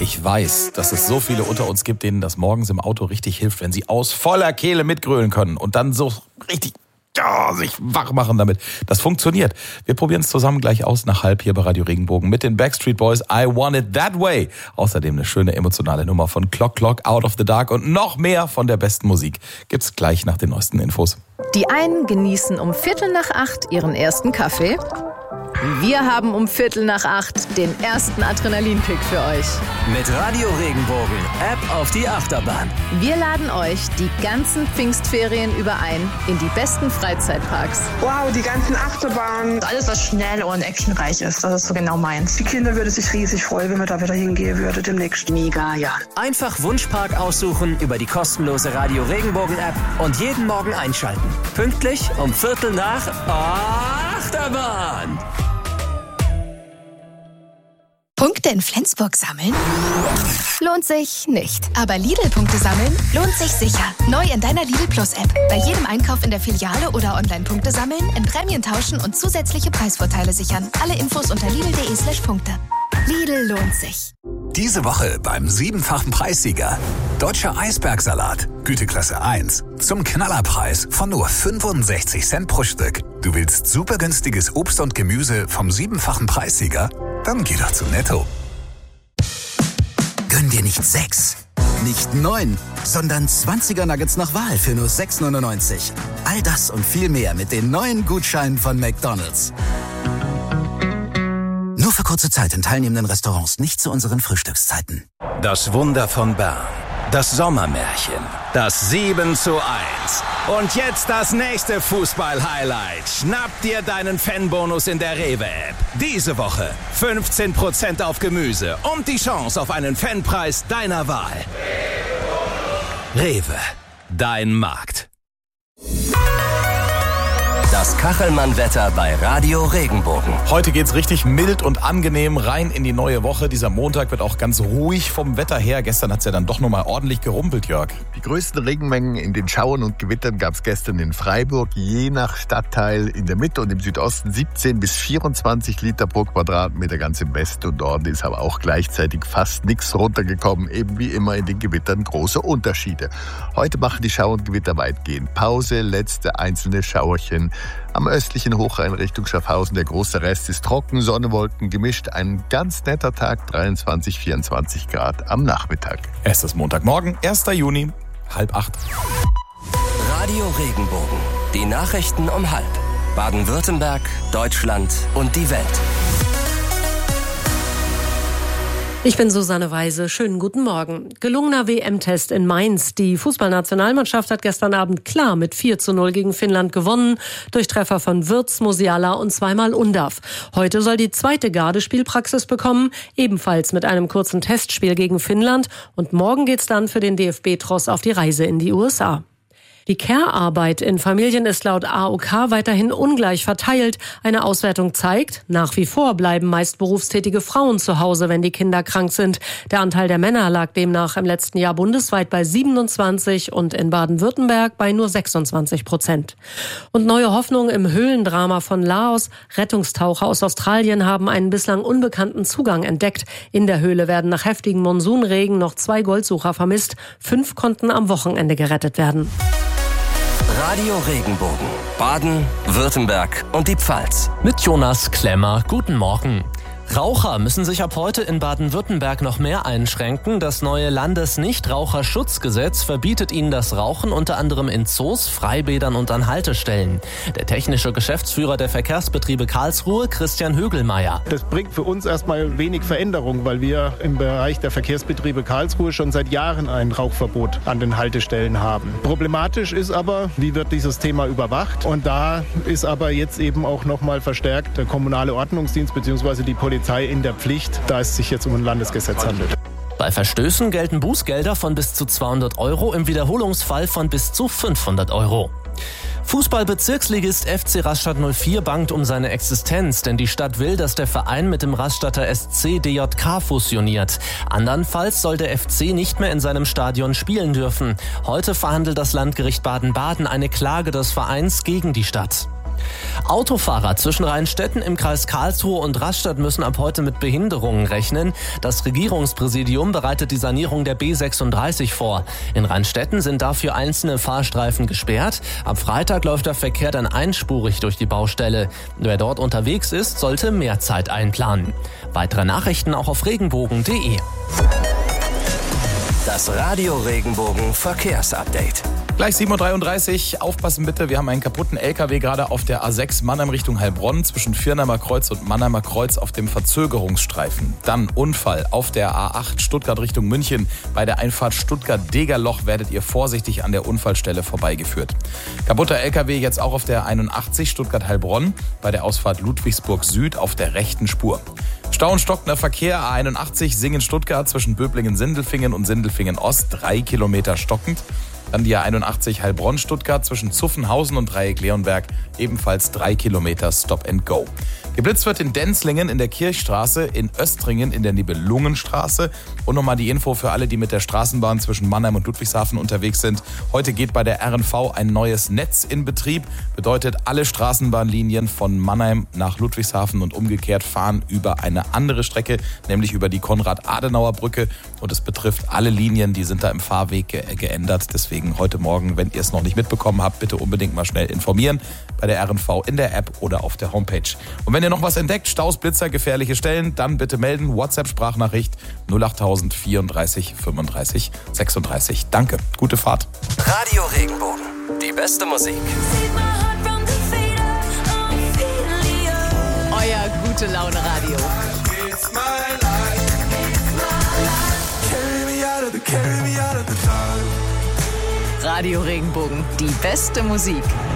Ich weiß, dass es so viele unter uns gibt, denen das morgens im Auto richtig hilft, wenn sie aus voller Kehle mitgrölen können und dann so richtig sich wach machen damit. Das funktioniert. Wir probieren es zusammen gleich aus nach halb hier bei Radio Regenbogen mit den Backstreet Boys. I Want It That Way. Außerdem eine schöne emotionale Nummer von Clock Clock, Out of the Dark und noch mehr von der besten Musik. Gibt's gleich nach den neuesten Infos. Die einen genießen um 7:45 ihren ersten Kaffee. Wir haben um 7:45 den ersten Adrenalinkick für euch. Mit Radio Regenbogen, App auf die Achterbahn. Wir laden euch die ganzen Pfingstferien über ein in die besten Freizeitparks. Wow, die ganzen Achterbahnen. Alles, was schnell und actionreich ist, das ist so genau meins. Die Kinder würden sich riesig freuen, wenn wir da wieder hingehen würden demnächst. Mega, ja. Einfach Wunschpark aussuchen über die kostenlose Radio Regenbogen App und jeden Morgen einschalten. Pünktlich um 7:45 Achterbahn. Punkte in Flensburg sammeln? Lohnt sich nicht. Aber Lidl-Punkte sammeln lohnt sich sicher. Neu in deiner Lidl Plus-App. Bei jedem Einkauf in der Filiale oder Online-Punkte sammeln, in Prämien tauschen und zusätzliche Preisvorteile sichern. Alle Infos unter lidl.de/Punkte. Lidl lohnt sich. Diese Woche beim 7-fachen Preissieger. Deutscher Eisbergsalat, Güteklasse 1. Zum Knallerpreis von nur 65 Cent pro Stück. Du willst super günstiges Obst und Gemüse vom 7-fachen Preissieger? Dann geh doch zu Netto. Gönn dir nicht 6, nicht 9, sondern 20er Nuggets nach Wahl für nur 6,99. All das und viel mehr mit den neuen Gutscheinen von McDonald's. Nur für kurze Zeit in teilnehmenden Restaurants, nicht zu unseren Frühstückszeiten. Das Wunder von Bern. Das Sommermärchen. Das 7:1. Und jetzt das nächste Fußball-Highlight. Schnapp dir deinen Fanbonus in der Rewe-App. Diese Woche 15% auf Gemüse und die Chance auf einen Fanpreis deiner Wahl. Rewe. Dein Markt. Das Kachelmann-Wetter bei Radio Regenbogen. Heute geht's richtig mild und angenehm rein in die neue Woche. Dieser Montag wird auch ganz ruhig vom Wetter her. Gestern hat's ja dann doch nochmal ordentlich gerumpelt, Jörg. Die größten Regenmengen in den Schauern und Gewittern gab's gestern in Freiburg, je nach Stadtteil in der Mitte und im Südosten 17 bis 24 Liter pro Quadratmeter. Ganz im Westen und Norden ist aber auch gleichzeitig fast nichts runtergekommen. Eben wie immer in den Gewittern große Unterschiede. Heute machen die Schauer und Gewitter weitgehend Pause, letzte einzelne Schauerchen. Am östlichen Hochrhein Richtung Schaffhausen, der große Rest ist trocken, Sonne, Wolken gemischt. Ein ganz netter Tag, 23, 24 Grad am Nachmittag. Es ist Montagmorgen, 1. Juni, 7:30. Radio Regenbogen. Die Nachrichten um 12:30. Baden-Württemberg, Deutschland und die Welt. Ich bin Susanne Weise. Schönen guten Morgen. Gelungener WM-Test in Mainz. Die Fußballnationalmannschaft hat gestern Abend klar mit 4:0 gegen Finnland gewonnen. Durch Treffer von Wirtz, Musiala und zweimal Undav. Heute soll die zweite Garde Spielpraxis bekommen. Ebenfalls mit einem kurzen Testspiel gegen Finnland. Und morgen geht's dann für den DFB-Tross auf die Reise in die USA. Die Care-Arbeit in Familien ist laut AOK weiterhin ungleich verteilt. Eine Auswertung zeigt, nach wie vor bleiben meist berufstätige Frauen zu Hause, wenn die Kinder krank sind. Der Anteil der Männer lag demnach im letzten Jahr bundesweit bei 27 und in Baden-Württemberg bei nur 26%. Und neue Hoffnung im Höhlendrama von Laos. Rettungstaucher aus Australien haben einen bislang unbekannten Zugang entdeckt. In der Höhle werden nach heftigen Monsunregen noch 2 Goldsucher vermisst. 5 konnten am Wochenende gerettet werden. Radio Regenbogen. Baden, Württemberg und die Pfalz. Mit Jonas Klemmer. Guten Morgen. Raucher müssen sich ab heute in Baden-Württemberg noch mehr einschränken. Das neue Landesnichtraucherschutzgesetz verbietet ihnen das Rauchen unter anderem in Zoos, Freibädern und an Haltestellen. Der technische Geschäftsführer der Verkehrsbetriebe Karlsruhe, Christian Högelmeier. Das bringt für uns erstmal wenig Veränderung, weil wir im Bereich der Verkehrsbetriebe Karlsruhe schon seit Jahren ein Rauchverbot an den Haltestellen haben. Problematisch ist aber, wie wird dieses Thema überwacht? Und da ist aber jetzt eben auch nochmal verstärkt der kommunale Ordnungsdienst bzw. die Polizei in der Pflicht, da es sich jetzt um ein Landesgesetz handelt. Bei Verstößen gelten Bußgelder von bis zu 200 €, im Wiederholungsfall von bis zu 500 €. Fußball-Bezirksligist FC Rastatt 04 bangt um seine Existenz, denn die Stadt will, dass der Verein mit dem Rastatter SC DJK fusioniert. Andernfalls soll der FC nicht mehr in seinem Stadion spielen dürfen. Heute verhandelt das Landgericht Baden-Baden eine Klage des Vereins gegen die Stadt. Autofahrer zwischen Rheinstetten im Kreis Karlsruhe und Rastatt müssen ab heute mit Behinderungen rechnen. Das Regierungspräsidium bereitet die Sanierung der B36 vor. In Rheinstetten sind dafür einzelne Fahrstreifen gesperrt. Ab Freitag läuft der Verkehr dann einspurig durch die Baustelle. Wer dort unterwegs ist, sollte mehr Zeit einplanen. Weitere Nachrichten auch auf regenbogen.de. Das Radio Regenbogen Verkehrsupdate. Gleich 7.33 Uhr, aufpassen bitte, wir haben einen kaputten LKW gerade auf der A6 Mannheim Richtung Heilbronn zwischen Viernheimer Kreuz und Mannheimer Kreuz auf dem Verzögerungsstreifen. Dann Unfall auf der A8 Stuttgart Richtung München. Bei der Einfahrt Stuttgart-Degerloch werdet ihr vorsichtig an der Unfallstelle vorbeigeführt. Kaputter LKW jetzt auch auf der 81 Stuttgart-Heilbronn bei der Ausfahrt Ludwigsburg Süd auf der rechten Spur. Stau und stockender Verkehr A81 Singen-Stuttgart zwischen Böblingen-Sindelfingen und Sindelfingen-Ost 3 Kilometer stockend. Dann die A81 Heilbronn-Stuttgart zwischen Zuffenhausen und Dreieck-Leonberg, ebenfalls 3 Kilometer Stop and Go. Geblitzt wird in Denzlingen in der Kirchstraße, in Östringen in der Nibelungenstraße. Und nochmal die Info für alle, die mit der Straßenbahn zwischen Mannheim und Ludwigshafen unterwegs sind. Heute geht bei der RNV ein neues Netz in Betrieb. Bedeutet, alle Straßenbahnlinien von Mannheim nach Ludwigshafen und umgekehrt fahren über eine andere Strecke, nämlich über die Konrad-Adenauer-Brücke. Und es betrifft alle Linien, die sind da im Fahrweg geändert. Deswegen heute Morgen, wenn ihr es noch nicht mitbekommen habt, bitte unbedingt mal schnell informieren. Bei der RNV in der App oder auf der Homepage. Und wenn ihr noch was entdeckt, Staus, Blitzer, gefährliche Stellen, dann bitte melden. WhatsApp-Sprachnachricht 08000 34 35 36. Danke, gute Fahrt. Radio Regenbogen, die beste Musik. Euer Gute-Laune-Radio. Radio Regenbogen, die beste Musik.